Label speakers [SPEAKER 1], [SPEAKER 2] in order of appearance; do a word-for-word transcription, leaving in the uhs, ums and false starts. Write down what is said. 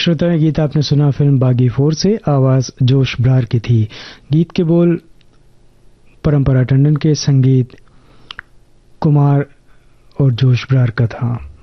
[SPEAKER 1] श्रोताएं, गीत आपने सुना फिल्म बागी फोर से, आवाज जोश ब्रार की थी। गीत के बोल परंपरा टंडन के, संगीत कुमार और जोश ब्रार का था।